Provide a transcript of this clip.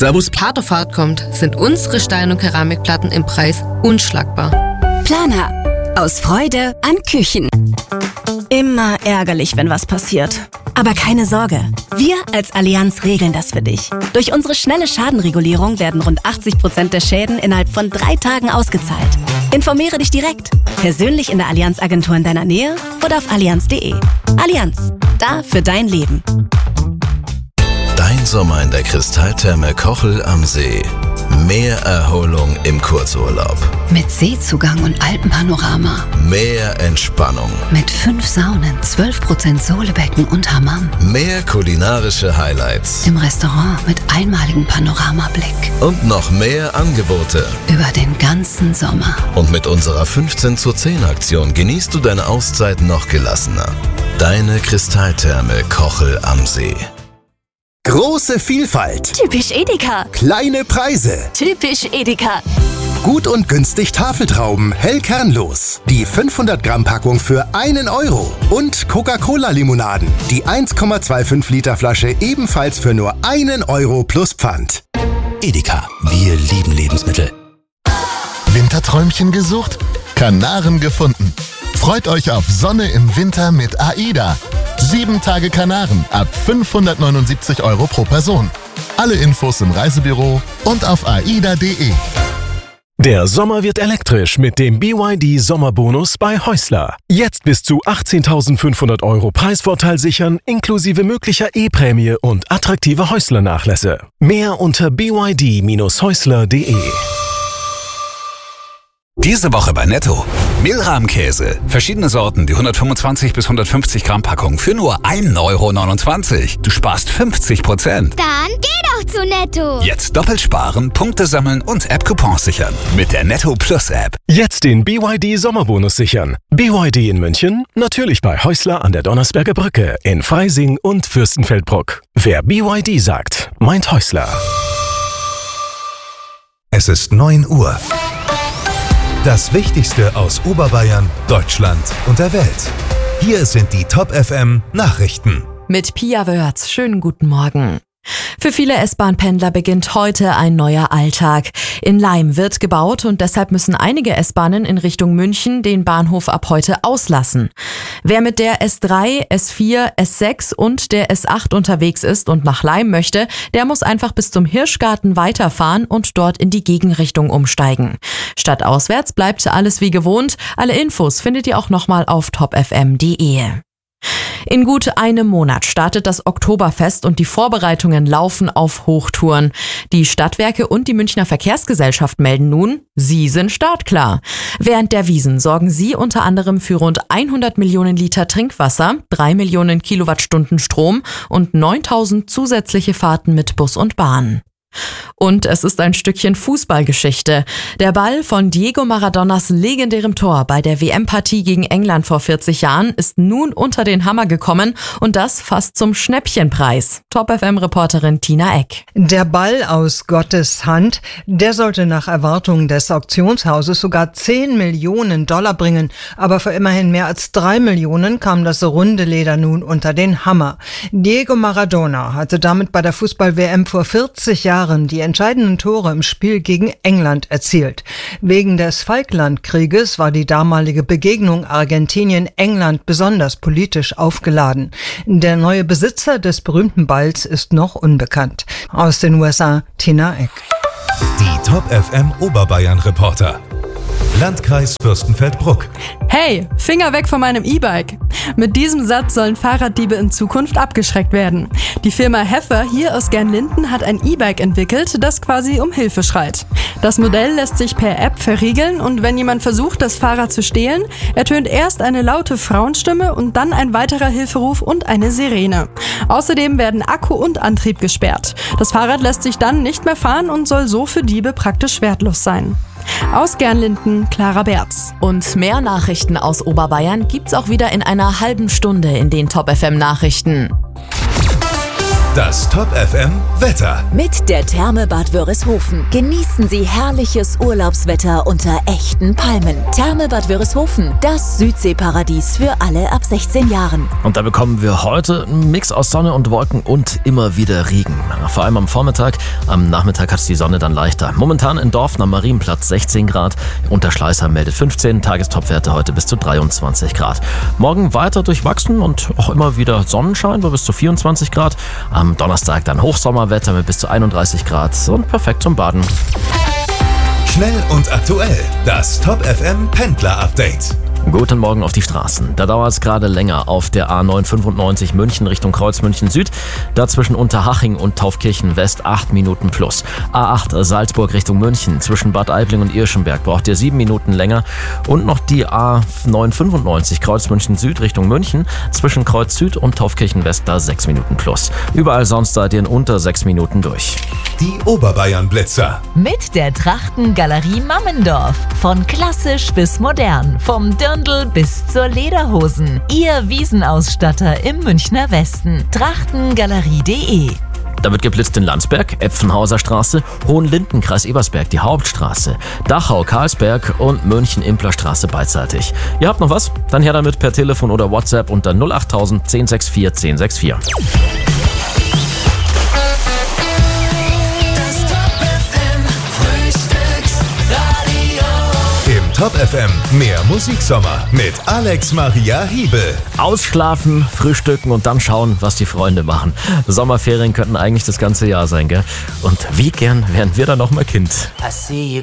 Servus. Hart auf hart kommt, sind unsere Stein- und Keramikplatten im Preis unschlagbar. Planer. Aus Freude an Küchen. Immer ärgerlich, wenn was passiert. Aber keine Sorge, wir als Allianz regeln das für dich. Durch unsere schnelle Schadenregulierung werden rund 80% der Schäden innerhalb von 3 Tagen ausgezahlt. Informiere dich direkt, persönlich in der Allianz-Agentur in deiner Nähe oder auf allianz.de. Allianz, da für dein Leben. Dein Sommer in der Kristalltherme Kochel am See. Mehr Erholung im Kurzurlaub. Mit Seezugang und Alpenpanorama. Mehr Entspannung. Mit 5 Saunen, 12% Sohlebecken und Hammam. Mehr kulinarische Highlights. Im Restaurant mit einmaligem Panoramablick. Und noch mehr Angebote. Über den ganzen Sommer. Und mit unserer 15:10 genießt du deine Auszeit noch gelassener. Deine Kristalltherme Kochel am See. Große Vielfalt. Typisch Edeka. Kleine Preise. Typisch Edeka. Gut und günstig Tafeltrauben, hell kernlos. Die 500 Gramm Packung für 1 Euro. Und Coca-Cola-Limonaden. Die 1,25 Liter Flasche ebenfalls für nur 1 Euro plus Pfand. Edeka, wir lieben Lebensmittel. Winterträumchen gesucht? Kanaren gefunden. Freut euch auf Sonne im Winter mit AIDA. 7 Tage Kanaren ab 579 Euro pro Person. Alle Infos im Reisebüro und auf aida.de. Der Sommer wird elektrisch mit dem BYD Sommerbonus bei Häusler. Jetzt bis zu 18.500 Euro Preisvorteil sichern, inklusive möglicher E-Prämie und attraktive Häusler-Nachlässe. Mehr unter byd-häusler.de. Diese Woche bei Netto. Mehlrahmkäse. Verschiedene Sorten, die 125 bis 150 Gramm Packung für nur 1,29 Euro. Du sparst 50%. Dann geh doch zu Netto. Jetzt doppelt sparen, Punkte sammeln und App-Coupons sichern. Mit der Netto Plus App. Jetzt den BYD Sommerbonus sichern. BYD in München, natürlich bei Häusler an der Donnersberger Brücke, in Freising und Fürstenfeldbruck. Wer BYD sagt, meint Häusler. Es ist 9 Uhr. Das Wichtigste aus Oberbayern, Deutschland und der Welt. Hier sind die Top FM Nachrichten. Mit Pia Wörz. Schönen guten Morgen. Für viele S-Bahn-Pendler beginnt heute ein neuer Alltag. In Laim wird gebaut und deshalb müssen einige S-Bahnen in Richtung München den Bahnhof ab heute auslassen. Wer mit der S3, S4, S6 und der S8 unterwegs ist und nach Laim möchte, der muss einfach bis zum Hirschgarten weiterfahren und dort in die Gegenrichtung umsteigen. Stadtauswärts bleibt alles wie gewohnt. Alle Infos findet ihr auch nochmal auf topfm.de. In gut einem Monat startet das Oktoberfest und die Vorbereitungen laufen auf Hochtouren. Die Stadtwerke und die Münchner Verkehrsgesellschaft melden nun, sie sind startklar. Während der Wiesn sorgen sie unter anderem für rund 100 Millionen Liter Trinkwasser, 3 Millionen Kilowattstunden Strom und 9.000 zusätzliche Fahrten mit Bus und Bahn. Und es ist ein Stückchen Fußballgeschichte. Der Ball von Diego Maradonas legendärem Tor bei der WM-Partie gegen England vor 40 Jahren ist nun unter den Hammer gekommen und das fast zum Schnäppchenpreis. Top-FM-Reporterin Tina Eck. Der Ball aus Gottes Hand, der sollte nach Erwartungen des Auktionshauses sogar 10 Millionen Dollar bringen. Aber für immerhin mehr als 3 Millionen kam das runde Leder nun unter den Hammer. Diego Maradona hatte damit bei der Fußball-WM vor 40 Jahren die entscheidenden Tore im Spiel gegen England erzielt. Wegen des Falklandkrieges war die damalige Begegnung Argentinien-England besonders politisch aufgeladen. Der neue Besitzer des berühmten Balls ist noch unbekannt. Aus den USA, Tina Eck. Die Top FM Oberbayern Reporter. Landkreis Fürstenfeldbruck. Hey, Finger weg von meinem E-Bike. Mit diesem Satz sollen Fahrraddiebe in Zukunft abgeschreckt werden. Die Firma Heffer hier aus Gernlinden hat ein E-Bike entwickelt, das quasi um Hilfe schreit. Das Modell lässt sich per App verriegeln und wenn jemand versucht, das Fahrrad zu stehlen, ertönt erst eine laute Frauenstimme und dann ein weiterer Hilferuf und eine Sirene. Außerdem werden Akku und Antrieb gesperrt. Das Fahrrad lässt sich dann nicht mehr fahren und soll so für Diebe praktisch wertlos sein. Aus Gernlinden, Clara Berz. Und mehr Nachrichten aus Oberbayern gibt's auch wieder in einer halben Stunde in den Top FM Nachrichten. Das Top FM Wetter. Mit der Therme Bad Wörishofen genießen Sie herrliches Urlaubswetter unter echten Palmen. Therme Bad Wörishofen, das Südseeparadies für alle ab 16 Jahren. Und da bekommen wir heute einen Mix aus Sonne und Wolken und immer wieder Regen. Vor allem am Vormittag, am Nachmittag hat es die Sonne dann leichter. Momentan in Dorfen am Marienplatz 16 Grad, Unterschleißheim meldet 15, Tagestopwerte heute bis zu 23 Grad. Morgen weiter durchwachsen und auch immer wieder Sonnenschein bei bis zu 24 Grad. Am Donnerstag dann Hochsommerwetter mit bis zu 31 Grad und perfekt zum Baden. Schnell und aktuell, das Top FM Pendler Update. Guten Morgen auf die Straßen. Da dauert es gerade länger auf der A995 München Richtung Kreuzmünchen Süd. Da zwischen Unterhaching und Taufkirchen West 8 Minuten plus. A8 Salzburg Richtung München zwischen Bad Aibling und Irschenberg braucht ihr 7 Minuten länger. Und noch die A995 Kreuzmünchen Süd Richtung München zwischen Kreuz Süd und Taufkirchen West da 6 Minuten plus. Überall sonst seid ihr in unter 6 Minuten durch. Die Oberbayern Blitzer. Mit der Trachtengalerie Mammendorf. Von klassisch bis modern. Vom Dirndl bis zur Lederhosen. Ihr Wiesenausstatter im Münchner Westen. Trachtengalerie.de. Da wird geblitzt in Landsberg, Epfenhauser Straße, Hohenlinden, Kreis Ebersberg, die Hauptstraße, Dachau, Karlsberg und München-Implerstraße beidseitig. Ihr habt noch was? Dann her damit per Telefon oder WhatsApp unter 08000 1064 1064. Top FM, mehr Musiksommer mit Alex Maria Hiebel. Ausschlafen, frühstücken und dann schauen, was die Freunde machen. Sommerferien könnten eigentlich das ganze Jahr sein, gell? Und wie gern wären wir dann noch mal Kind. I see you